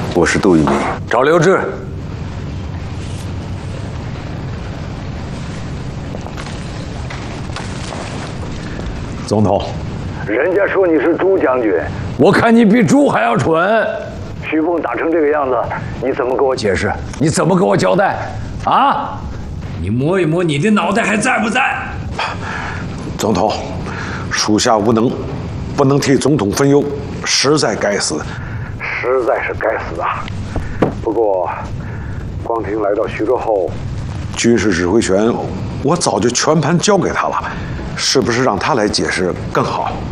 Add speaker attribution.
Speaker 1: 我是杜聿明。
Speaker 2: 找刘志。总统，
Speaker 3: 人家说你是朱将军，
Speaker 2: 我看你比猪还要蠢。
Speaker 3: 徐凤打成这个样子，你怎么跟我
Speaker 2: 解释？你怎么跟我交代？啊？你摸一摸你的脑袋还在不在？
Speaker 4: 总统，属下无能，不能替总统分忧，实在该死。
Speaker 3: 实在是该死啊！不过，光庭来到徐州后，
Speaker 4: 军事指挥权我早就全盘交给他了，是不是让他来解释更好？